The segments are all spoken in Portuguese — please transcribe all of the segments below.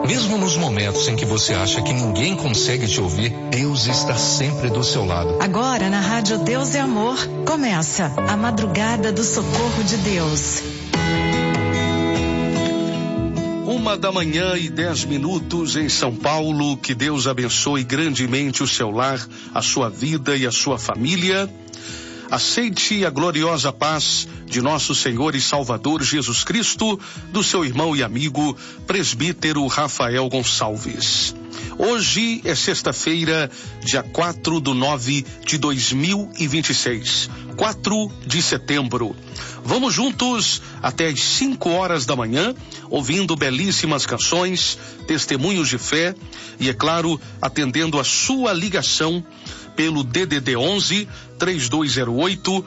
Mesmo nos momentos em que você acha que ninguém consegue te ouvir, Deus está sempre do seu lado. Agora na Rádio Deus é Amor, começa a Madrugada do Socorro de Deus. 1h10 em São Paulo. Que Deus abençoe grandemente o seu lar, a sua vida e a sua família. Aceite a gloriosa paz de nosso Senhor e Salvador Jesus Cristo, do seu irmão e amigo, presbítero Rafael Gonçalves. Hoje é sexta-feira, dia 4/9/2026, 4 de setembro. Vamos juntos até às 5 horas da manhã, ouvindo belíssimas canções, testemunhos de fé e, é claro, atendendo a sua ligação pelo DDD 11 3208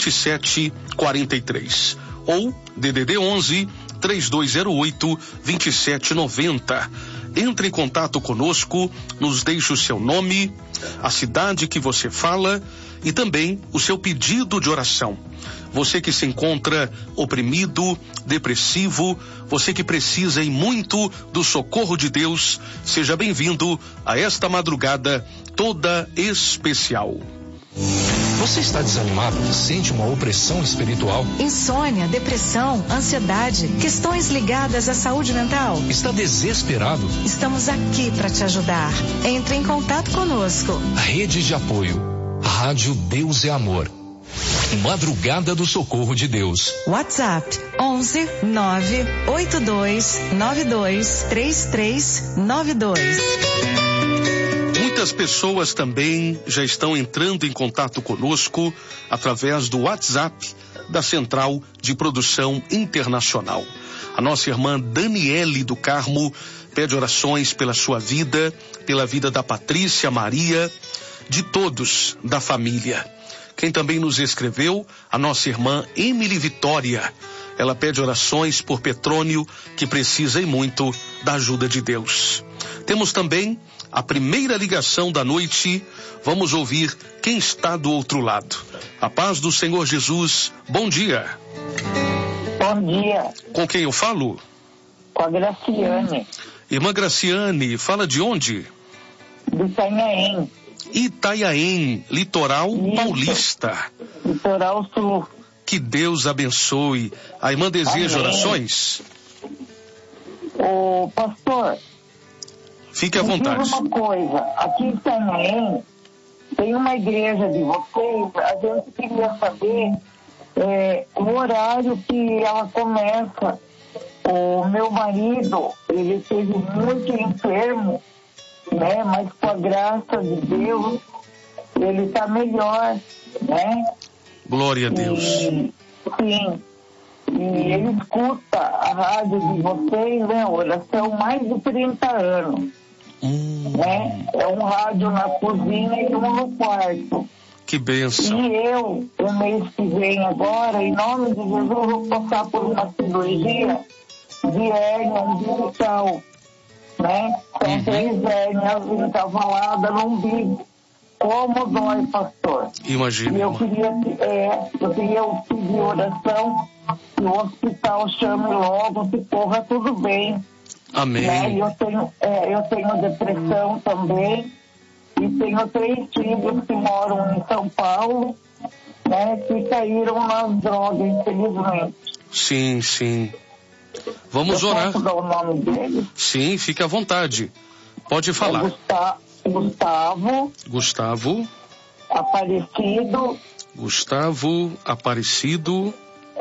2743 ou DDD 11 3208 2790. Entre em contato conosco, nos deixe o seu nome, a cidade que você fala e também o seu pedido de oração. Você que se encontra oprimido, depressivo, você que precisa e muito do socorro de Deus, seja bem-vindo a esta madrugada toda especial. Você está desanimado? Sente uma opressão espiritual? Insônia, depressão, ansiedade, questões ligadas à saúde mental? Está desesperado? Estamos aqui para te ajudar. Entre em contato conosco. Rede de apoio. Rádio Deus é Amor. Madrugada do Socorro de Deus. WhatsApp 11 982 92 3392. Muitas pessoas também já estão entrando em contato conosco através do WhatsApp da Central de Produção Internacional. A nossa irmã Daniele do Carmo pede orações pela sua vida, pela vida da Patrícia, Maria, de todos da família. Quem também nos escreveu, a nossa irmã Emily Vitória. Ela pede orações por Petrônio, que precisa e muito da ajuda de Deus. Temos também a primeira ligação da noite. Vamos ouvir quem está do outro lado. A paz do Senhor Jesus. Bom dia. Bom dia. Com quem eu falo? Com a Graciane. Irmã Graciane, fala de onde? Do Itanhaém. Itanhaém, litoral paulista. Litoral sul. Que Deus abençoe. A irmã deseja Amém. orações? Ô, pastor. Fique à vontade. Me diga uma coisa. Aqui em Itanhaém tem uma igreja de vocês. A gente queria saber o horário que ela começa. O meu marido, ele esteve muito enfermo, né? Mas com a graça de Deus, ele está melhor, né? Glória a Deus. Sim. E ele escuta a rádio de vocês, né? Oração, mais de 30 anos. Né? É um rádio na cozinha e um no quarto. Que bênção. E eu, o mês que vem agora, em nome de Jesus, vou passar por uma cirurgia de hérnia umbilical, né? São 3 hérnias encavaladas no umbigo. Como dói, pastor? Imagina. E eu queria pedir oração que o hospital chame logo, que corra tudo bem. Amém. Né? Eu tenho depressão também. E tenho 3 filhos que moram em São Paulo, né? Que caíram nas drogas, infelizmente. Sim, sim. Vamos orar. Posso dar o nome dele? Sim, fique à vontade. Pode falar. Gustavo Aparecido.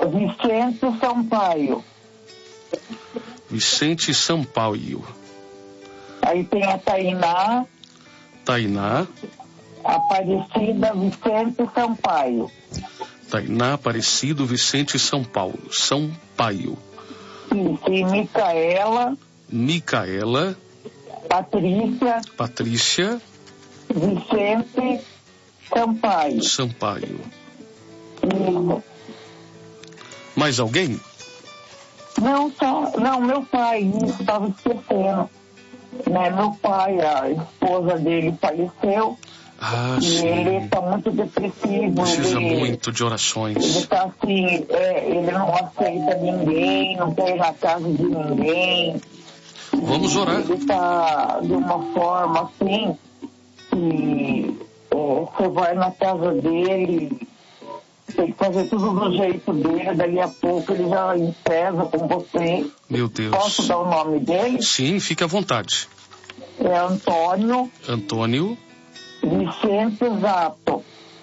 Vicente Sampaio. Aí tem a Tainá. Aparecida Vicente Sampaio. Tainá Aparecido Vicente Sampaio. E Micaela. Patrícia. Vicente Sampaio. Isso. Mais alguém? Não, meu pai, estava esquecendo. Né? Meu pai, a esposa dele faleceu. E sim. ele está muito depressivo. Precisa muito de orações. Ele está assim, ele não aceita ninguém, não quer ir na casa de ninguém. Vamos orar. Ele está de uma forma assim que você vai na casa dele, tem que fazer tudo do jeito dele, dali a pouco ele já empesa com você. Meu Deus. Posso dar o nome dele? Sim, fique à vontade. É Antônio Vicente Zato.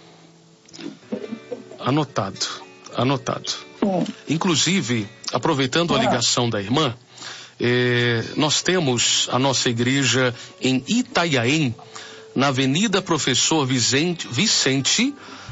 Anotado. Sim. Inclusive, aproveitando a ligação da irmã, nós temos a nossa igreja em Itaiaém, na Avenida Professor Vicente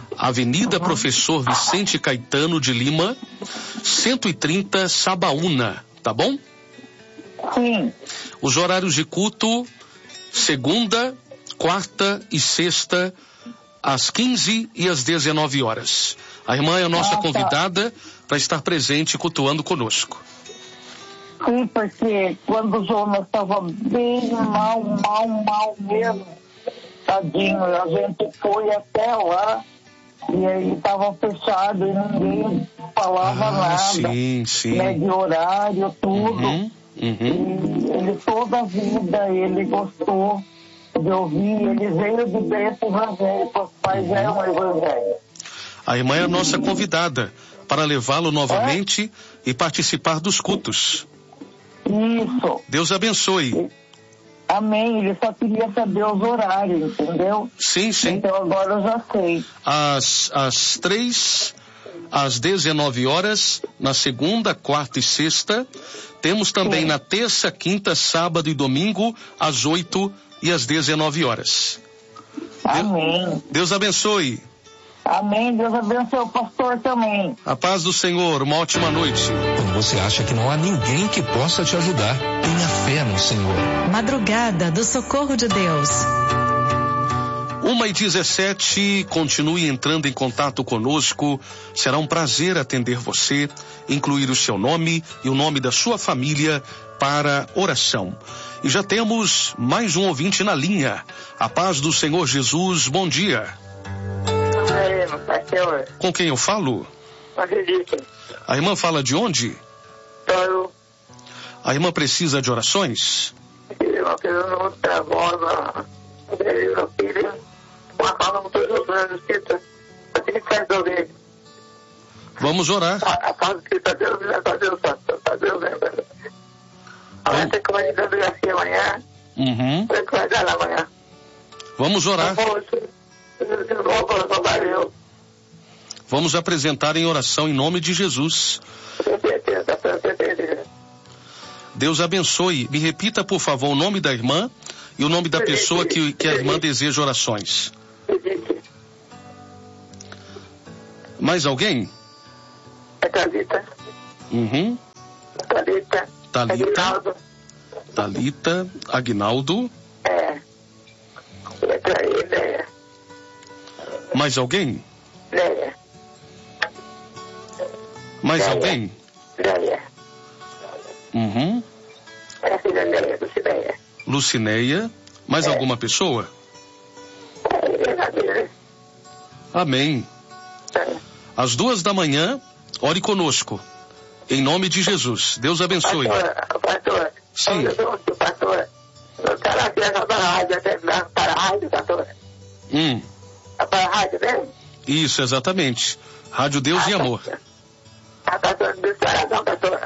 Caetano de Lima, 130 Sabaúna, tá bom? Sim. Os horários de culto, segunda, quarta e sexta, às 15 e às 19 horas. A irmã é a nossa convidada para estar presente cultuando conosco. Sim, porque quando o Jonas estava bem mal mesmo, tadinho, a gente foi até lá e aí estava fechado e ninguém falava nada. Sim. Né, de horário, tudo. E ele toda a vida, ele gostou de ouvir, ele veio de berço evangélico, os pais eram evangélicos. A irmã é a nossa convidada para levá-lo novamente e participar dos cultos. Isso. Deus abençoe. Amém, ele só queria saber os horários, entendeu? Sim. Então agora eu já sei. Às 3, às 19 horas, na segunda, quarta e sexta. Temos também na terça, quinta, sábado e domingo, às 8 e às 19 horas. Amém. Deus abençoe. Amém, Deus abençoe o pastor também. A paz do Senhor, uma ótima noite. Quando você acha que não há ninguém que possa te ajudar, tenha fé no Senhor. Madrugada do Socorro de Deus. 1h17, continue entrando em contato conosco. Será um prazer atender você, incluir o seu nome e o nome da sua família para oração. E já temos mais um ouvinte na linha. A paz do Senhor Jesus, bom dia. Pastor. Com quem eu falo? Acredito. A irmã fala de onde? Eu. A irmã precisa de orações? Eu não trabalho, meu filho, uma calma com todos os anos, assim que faz ouvir. Vamos orar. A casa que está Deus, está Deus, está Deus, lembra? Amanhã tem que vai dar delegacia amanhã. Tem que vai dar lá amanhã. Vamos orar. Vamos apresentar em oração em nome de Jesus. Deus abençoe. Me repita, por favor, o nome da irmã e o nome da pessoa que a irmã deseja orações. Mais alguém? É Thalita. Thalita, Aguinaldo. Leia. Mais alguém? Leia. Mais alguém? Leia. É a filha Leia, Lucineia. Lucineia. Mais alguma pessoa? Amém. Às 2h, ore conosco. Em nome de Jesus. Deus abençoe. Pastor. Sim. Pastor. Eu quero aqui para a rádio, para a rádio, pastor. Para a rádio mesmo? Isso, exatamente. Rádio Deus e Amor. Pastor, pastor.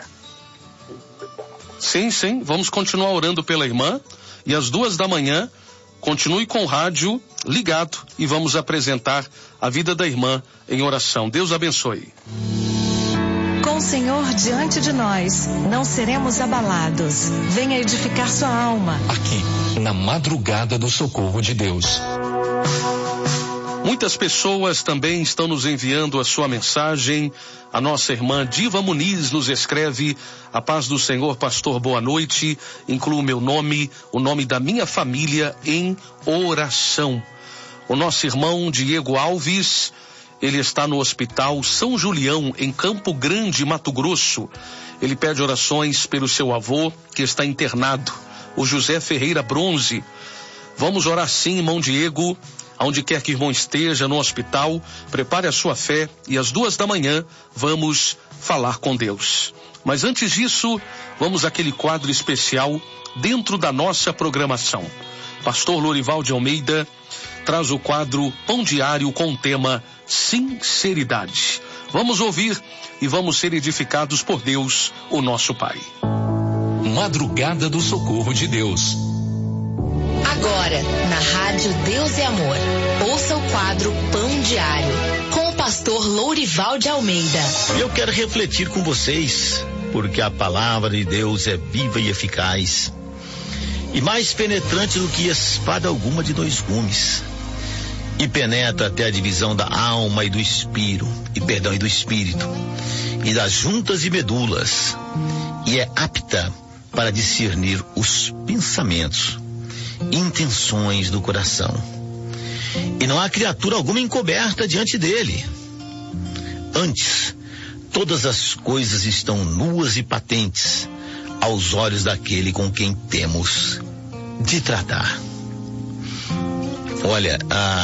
Sim. Vamos continuar orando pela irmã. E às 2h, continue com o rádio ligado e vamos apresentar a vida da irmã em oração. Deus abençoe. Com o Senhor diante de nós, não seremos abalados. Venha edificar sua alma. Aqui, na madrugada do Socorro de Deus. Muitas pessoas também estão nos enviando a sua mensagem. A nossa irmã Diva Muniz nos escreve: a paz do Senhor, pastor, boa noite. Incluo meu nome, o nome da minha família em oração. O nosso irmão Diego Alves, ele está no Hospital São Julião, em Campo Grande, Mato Grosso. Ele pede orações pelo seu avô, que está internado, o José Ferreira Bronze. Vamos orar sim, irmão Diego. Aonde quer que o irmão esteja no hospital, prepare a sua fé e às 2h vamos falar com Deus. Mas antes disso, vamos àquele quadro especial dentro da nossa programação. Pastor Lourival de Almeida traz o quadro Pão Diário com o tema Sinceridade. Vamos ouvir e vamos ser edificados por Deus, o nosso Pai. Madrugada do Socorro de Deus. Agora, na Rádio Deus e Amor, ouça o quadro Pão Diário, com o pastor Lourival de Almeida. Eu quero refletir com vocês, porque a palavra de Deus é viva e eficaz, e mais penetrante do que espada alguma de 2 gumes, e penetra até a divisão da alma e do espírito, e das juntas e medulas, e é apta para discernir os pensamentos, intenções do coração. E não há criatura alguma encoberta diante dele. Antes, todas as coisas estão nuas e patentes aos olhos daquele com quem temos de tratar. Olha,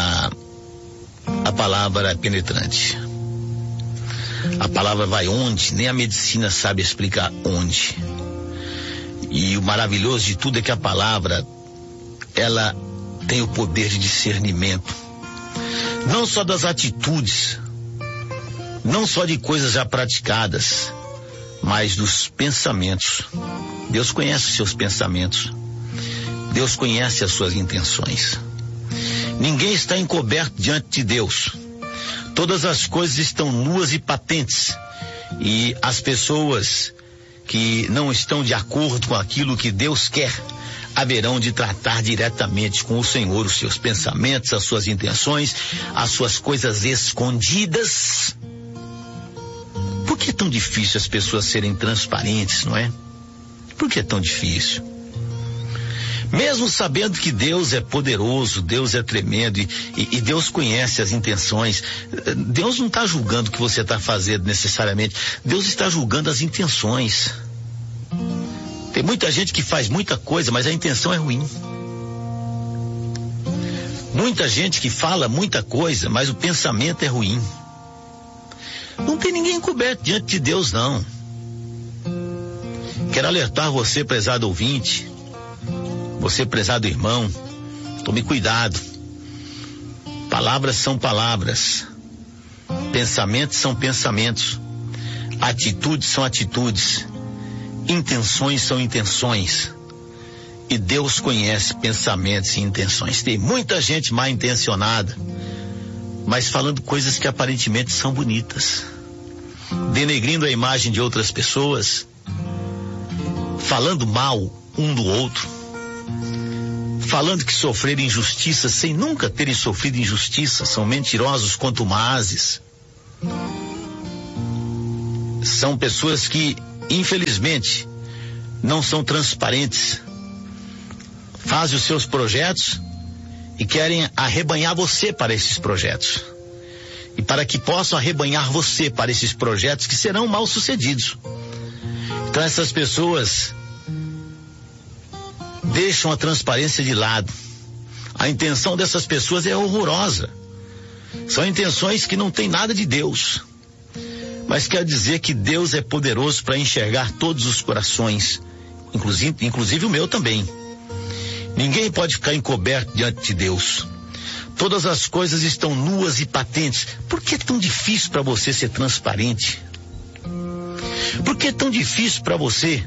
a palavra é penetrante. A palavra vai onde nem a medicina sabe explicar onde. E o maravilhoso de tudo é que a palavra, ela tem o poder de discernimento, não só das atitudes, não só de coisas já praticadas, mas dos pensamentos. Deus conhece os seus pensamentos, Deus conhece as suas intenções. Ninguém está encoberto diante de Deus. Todas as coisas estão nuas e patentes, e as pessoas que não estão de acordo com aquilo que Deus quer haverão de tratar diretamente com o Senhor os seus pensamentos, as suas intenções, as suas coisas escondidas. Por que é tão difícil as pessoas serem transparentes, não é? Por que é tão difícil? Mesmo sabendo que Deus é poderoso, Deus é tremendo e Deus conhece as intenções, Deus não está julgando o que você está fazendo necessariamente, Deus está julgando as intenções. Tem muita gente que faz muita coisa, mas a intenção é ruim. Muita gente que fala muita coisa, mas o pensamento é ruim. Não tem ninguém encoberto diante de Deus, não. Quero alertar você, prezado ouvinte, você, prezado irmão, tome cuidado. Palavras são palavras, pensamentos são pensamentos, atitudes são atitudes, intenções são intenções, e Deus conhece pensamentos e intenções. Tem muita gente mal intencionada, mas falando coisas que aparentemente são bonitas, denegrindo a imagem de outras pessoas, falando mal um do outro, falando que sofreram injustiça sem nunca terem sofrido injustiça, são mentirosos contumazes. São pessoas que, infelizmente, não são transparentes. Fazem os seus projetos e querem arrebanhar você para esses projetos. E para que possam arrebanhar você para esses projetos que serão mal sucedidos. Então essas pessoas deixam a transparência de lado. A intenção dessas pessoas é horrorosa. São intenções que não tem nada de Deus. Mas quer dizer que Deus é poderoso para enxergar todos os corações, inclusive o meu também. Ninguém pode ficar encoberto diante de Deus. Todas as coisas estão nuas e patentes. Por que é tão difícil para você ser transparente? Por que é tão difícil para você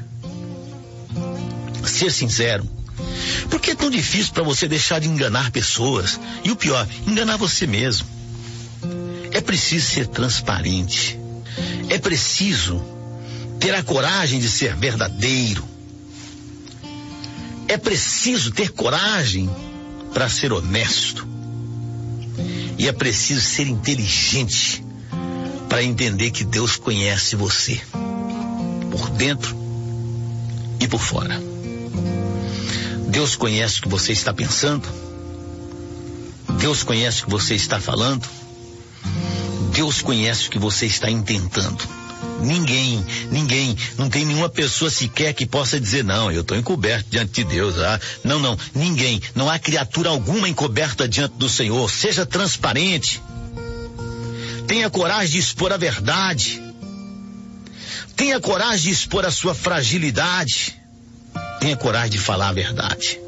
ser sincero? Por que é tão difícil para você deixar de enganar pessoas? E o pior, enganar você mesmo. É preciso ser transparente. É preciso ter a coragem de ser verdadeiro. É preciso ter coragem para ser honesto. E é preciso ser inteligente para entender que Deus conhece você, por dentro e por fora. Deus conhece o que você está pensando. Deus conhece o que você está falando. Deus conhece o que você está intentando. Ninguém, não tem nenhuma pessoa sequer que possa dizer, não, eu estou encoberto diante de Deus. Não, ninguém, não há criatura alguma encoberta diante do Senhor. Seja transparente. Tenha coragem de expor a verdade. Tenha coragem de expor a sua fragilidade. Tenha coragem de falar a verdade.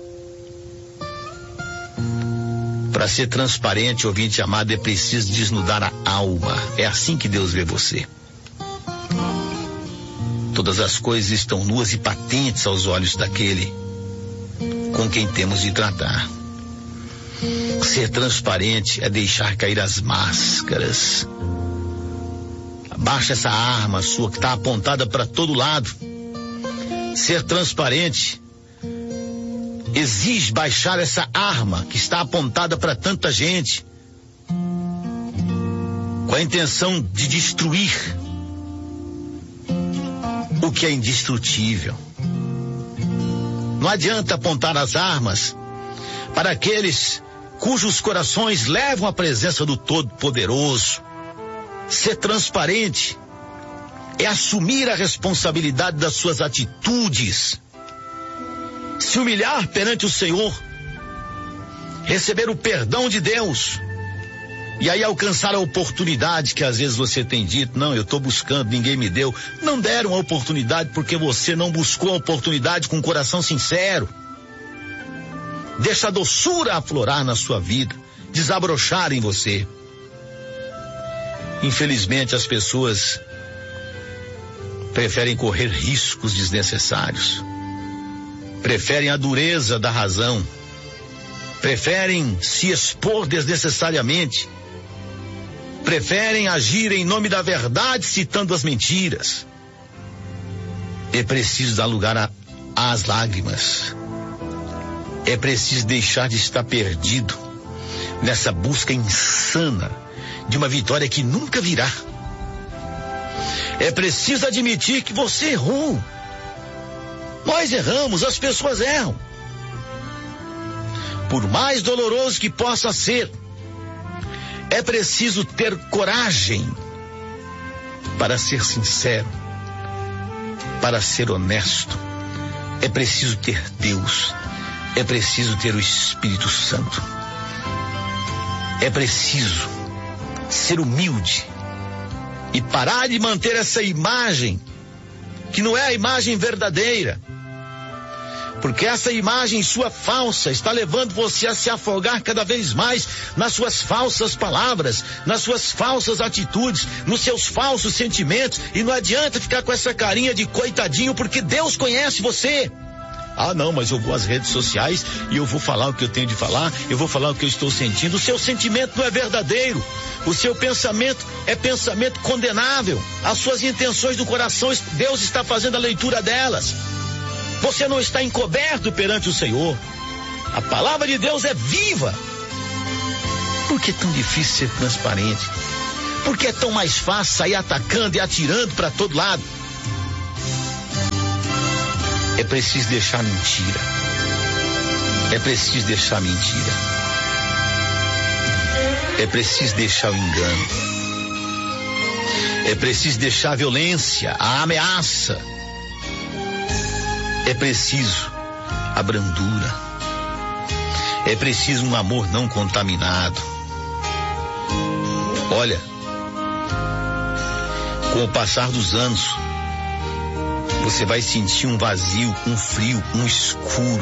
Para ser transparente, ouvinte amado, é preciso desnudar a alma. É assim que Deus vê você. Todas as coisas estão nuas e patentes aos olhos daquele com quem temos de tratar. Ser transparente é deixar cair as máscaras. Abaixa essa arma sua que está apontada para todo lado. Ser transparente exige baixar essa arma que está apontada para tanta gente, com a intenção de destruir o que é indestrutível. Não adianta apontar as armas para aqueles cujos corações levam a presença do Todo-Poderoso. Ser transparente é assumir a responsabilidade das suas atitudes, se humilhar perante o Senhor, receber o perdão de Deus, e aí alcançar a oportunidade que às vezes você tem dito: não, eu estou buscando, ninguém me deu. Não deram a oportunidade porque você não buscou a oportunidade com um coração sincero. Deixa a doçura aflorar na sua vida, desabrochar em você. Infelizmente as pessoas preferem correr riscos desnecessários, preferem a dureza da razão, preferem se expor desnecessariamente, preferem agir em nome da verdade citando as mentiras. É preciso dar lugar às lágrimas. É preciso deixar de estar perdido nessa busca insana de uma vitória que nunca virá. É preciso admitir que você errou. Nós erramos, as pessoas erram. Por mais doloroso que possa ser, é preciso ter coragem para ser sincero, para ser honesto. É preciso ter Deus. É preciso ter o Espírito Santo. É preciso ser humilde e parar de manter essa imagem que não é a imagem verdadeira, porque essa imagem sua falsa está levando você a se afogar cada vez mais nas suas falsas palavras, nas suas falsas atitudes, nos seus falsos sentimentos. E não adianta ficar com essa carinha de coitadinho, porque Deus conhece você. Ah, não, mas eu vou às redes sociais e eu vou falar o que eu tenho de falar, eu vou falar o que eu estou sentindo. O seu sentimento não é verdadeiro. O seu pensamento é pensamento condenável. As suas intenções do coração, Deus está fazendo a leitura delas. Você não está encoberto perante o Senhor. A palavra de Deus é viva. Por que é tão difícil ser transparente? Por que é tão mais fácil sair atacando e atirando para todo lado? É preciso deixar mentira. É preciso deixar mentira. É preciso deixar o engano. É preciso deixar a violência, a ameaça. É preciso a brandura. É preciso um amor não contaminado. Olha, com o passar dos anos, você vai sentir um vazio, um frio, um escuro